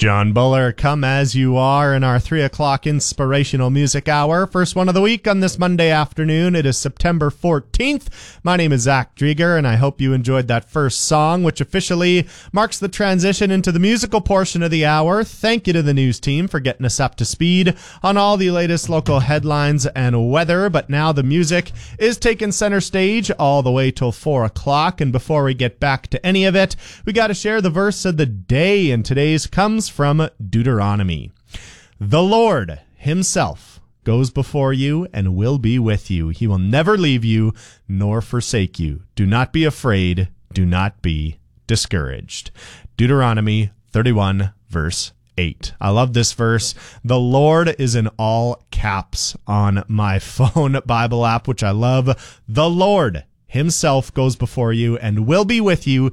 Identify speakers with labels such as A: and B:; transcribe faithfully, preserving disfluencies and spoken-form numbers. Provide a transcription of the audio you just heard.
A: John Buller, come as you are in our three o'clock inspirational music hour. First one of the week on this Monday afternoon. It is September fourteenth. My name is Zach Drieger, and I hope you enjoyed that first song, which officially marks the transition into the musical portion of the hour. Thank you to the news team for getting us up to speed on all the latest local headlines and weather. But now the music is taking center stage all the way till four o'clock. And before we get back to any of it, we got to share the verse of the day, and today's comes from Deuteronomy. The Lord himself goes before you and will be with you. He will never leave you nor forsake you. Do not be afraid. Do not be discouraged. Deuteronomy thirty-one, verse eight. I love this verse. The Lord is in all caps on my phone Bible app, which I love. The Lord himself goes before you and will be with you.